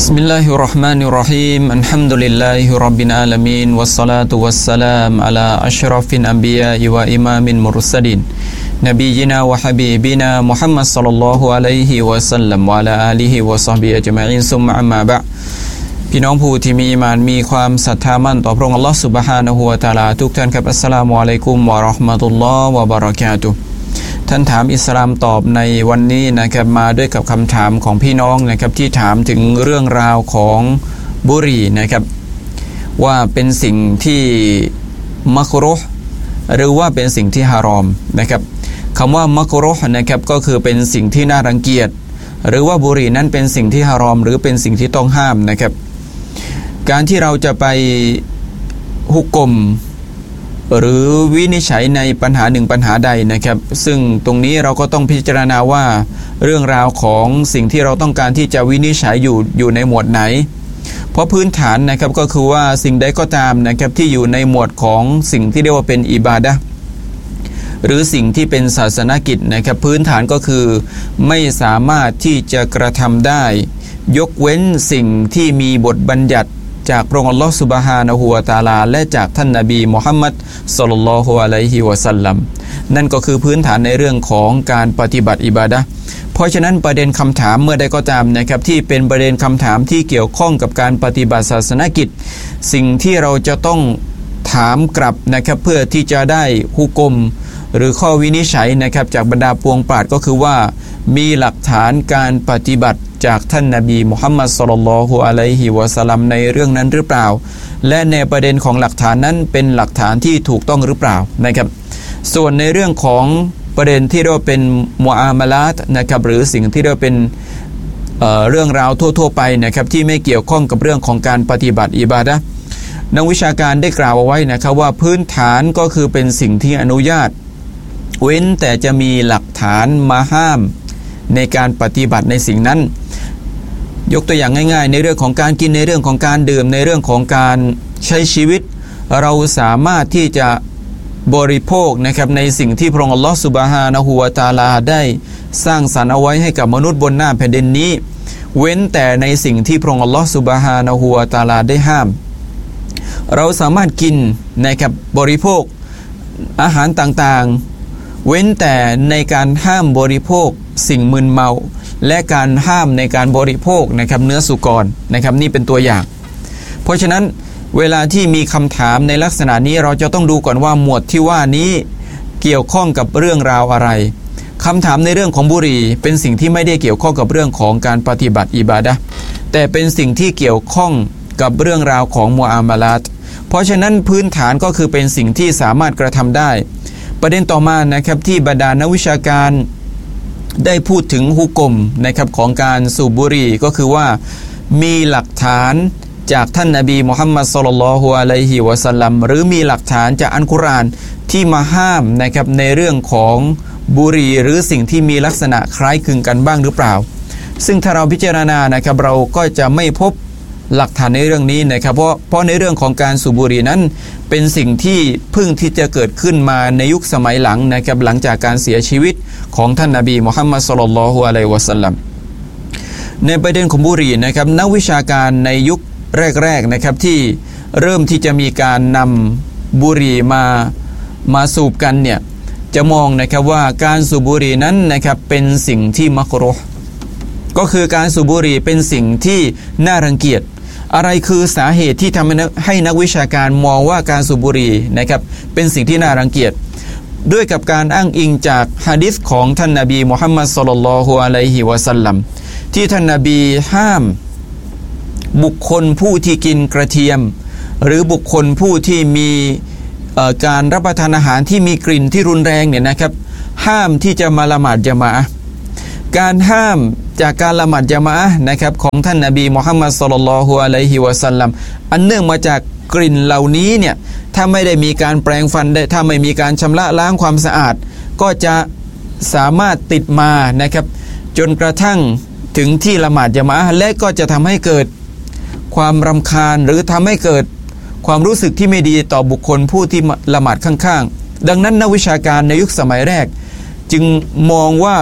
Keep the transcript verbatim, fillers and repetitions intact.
بسم الله الرحمن الرحيم الحمد لله رب العالمين والصلاة والسلام على أشرف الأنبياء وإمام المرسلين نبينا وحبيبنا محمد صلى الله عليه وسلم وعلى آله وصحبه أجمعين ثم أما بعدพี่น้องผู้ที่มีอีหม่านมีความศรัทธามั่นต่อพระองค์อัลเลาะห์ซุบฮานะฮูวะตะอาลาทุกท่านครับอัสสลามุอะลัยกุมวะเราะห์มะตุลลอฮ์วะบะเราะกาตุฮ์ท่านถามอิสลามตอบในวันนี้นะครับมาด้วยกับคำถามของพี่น้องนะครับที่ถามถึงเรื่องราวของบุหรี่นะครับว่าเป็นสิ่งที่มักรุฮ์หรือว่าเป็นสิ่งที่ฮารอมนะครับคำว่ามักรุฮ์นะครับก็คือเป็นสิ่งที่น่ารังเกียจหรือว่าบุหรี่นั้นเป็นสิ่งที่ฮารอมหรือเป็นสิ่งที่ต้องห้ามนะครับการที่เราจะไปฮุกกลมหรือวินิจฉัยในปัญหาหนึ่งปัญหาใดนะครับซึ่งตรงนี้เราก็ต้องพิจารณาว่าเรื่องราวของสิ่งที่เราต้องการที่จะวินิจฉัยอยู่อยู่ในหมวดไหนเพราะพื้นฐานนะครับก็คือว่าสิ่งใดก็ตามนะครับที่อยู่ในหมวดของสิ่งที่เรียกว่าเป็นอิบาดะห์หรือสิ่งที่เป็นศาสนกิจนะครับพื้นฐานก็คือไม่สามารถที่จะกระทำได้ยกเว้นสิ่งที่มีบทบัญญัติจากพระองค์อัลเลาะห์ซุบฮานะฮูวะตะอาลาและจากท่านนบีมุฮัมมัดศ็อลลัลลอฮุอะลัยฮิวะซัลลัมนั่นก็คือพื้นฐานในเรื่องของการปฏิบัติอิบาดะห์เพราะฉะนั้นประเด็นคำถามเมื่อใดก็ตามนะครับที่เป็นประเด็นคำถามที่เกี่ยวข้องกับการปฏิบัติศาสนกิจสิ่งที่เราจะต้องถามกลับนะครับเพื่อที่จะได้ฮุกมหรือข้อวินิจฉัยนะครับจากบรรดาปวงปราชญ์ก็คือว่ามีหลักฐานการปฏิบัติจากท่านนบีมุฮัมมัดศ็อลลัลลอฮุอะลัยฮิวะซัลลัมในเรื่องนั้นหรือเปล่าและในประเด็นของหลักฐานนั้นเป็นหลักฐานที่ถูกต้องหรือเปล่านะครับส่วนในเรื่องของประเด็นที่เรียกว่าเป็นมุอามาลาตนะครับหรือสิ่งที่เรียกว่าเป็น เอ่อ เรื่องราวทั่วๆไปนะครับที่ไม่เกี่ยวข้องกับเรื่องของการปฏิบัติอิบาดะห์นักวิชาการได้กล่าวเอาไว้นะครับว่าพื้นฐานก็คือเป็นสิ่งที่อนุญาตเว้นแต่จะมีหลักฐานมาห้ามในการปฏิบัติในสิ่งนั้นยกตัวอย่างง่ายๆในเรื่องของการกินในเรื่องของการดื่มในเรื่องของการใช้ชีวิตเราสามารถที่จะบริโภคนะครับในสิ่งที่พระองค์อัลเลาะห์ซุบฮานะฮูวะตะอาลาได้สร้างสรรค์เอาไว้ให้กับมนุษย์บนหน้าแผ่นดินนี้เว้นแต่ในสิ่งที่พระองค์อัลเลาะห์ซุบฮานะฮูวะตะอาลาได้ห้ามเราสามารถกินนะครับบริโภคอาหารต่างๆเว้นแต่ในการห้ามบริโภคสิ่งมึนเมาและการห้ามในการบริโภคนะครับเนื้อสุกรนะครับนี่เป็นตัวอย่างเพราะฉะนั้นเวลาที่มีคำถามในลักษณะนี้เราจะต้องดูก่อนว่าหมวดที่ว่านี้เกี่ยวข้องกับเรื่องราวอะไรคำถามในเรื่องของบุหรี่เป็นสิ่งที่ไม่ได้เกี่ยวข้องกับเรื่องของการปฏิบัติอิบาดะห์แต่เป็นสิ่งที่เกี่ยวข้องกับเรื่องราวของมุอามาลาตเพราะฉะนั้นพื้นฐานก็คือเป็นสิ่งที่สามารถกระทำได้ประเด็นต่อมานะครับที่บรรดานักวิชาการได้พูดถึงฮุกมนะครับของการสูบบุหรี่ก็คือว่ามีหลักฐานจากท่านนบีมุฮัมมัดศ็อลลัลลอฮุอะลัยฮิวะซัลลัมหรือมีหลักฐานจากอัลกุรอานที่มาห้ามนะครับในเรื่องของบุหรี่หรือสิ่งที่มีลักษณะคล้ายคลึงกันบ้างหรือเปล่าซึ่งถ้าเราพิจารณานะครับเราก็จะไม่พบหลักฐานในเรื่องนี้นะครับเพราะเพราะในเรื่องของการสูบบุหรี่นั้นเป็นสิ่งที่เพิ่งที่จะเกิดขึ้นมาในยุคสมัยหลังนะครับหลังจากการเสียชีวิตของท่านนบีมุฮัมมัดศ็อลลัลลอฮุอะลัยฮิวะซัลลัมในประเด็นของบุหรี่นะครับนักวิชาการในยุคแรกๆนะครับที่เริ่มที่จะมีการนำบุหรี่มามาสูบกันเนี่ยจะมองนะครับว่าการสูบบุหรี่นั้นนะครับเป็นสิ่งที่มักรุฮ์ก็คือการสูบบุหรี่เป็นสิ่งที่น่ารังเกียจอะไรคือสาเหตุที่ทำให้นักวิชาการมองว่าการสูบบุหรี่นะครับเป็นสิ่งที่น่ารังเกียจด้วยกับการอ้างอิงจากหะดีษของท่านนบีมุฮัมมัดศ็อลลัลลอฮุอะลัยฮิวะซัลลัมที่ท่านนบีห้ามบุคคลผู้ที่กินกระเทียมหรือบุคคลผู้ที่มีการรับประทานอาหารที่มีกลิ่นที่รุนแรงเนี่ยนะครับห้ามที่จะมาละหมาดญะมาอะห์การห้ามจากการละหมาดญะมาอะห์นะครับของท่านนบีมุฮัมมัดศ็อลลัลลอฮุอะลัยฮิวะซัลลัมอันเนื่องมาจากกลิ่นเหล่านี้เนี่ยถ้าไม่ได้มีการแปรงฟันได้ถ้าไม่มีการชำระล้างความสะอาดก็จะสามารถติดมานะครับจนกระทั่งถึงที่ละหมาดญะมาอะห์และก็จะทำให้เกิดความรำคาญหรือทำให้เกิดความรู้สึกที่ไม่ดีต่อบุคคลผู้ที่ละหมาดข้างๆดังนั้นนักวิชาการในยุคสมัยแรกจึงมองว่า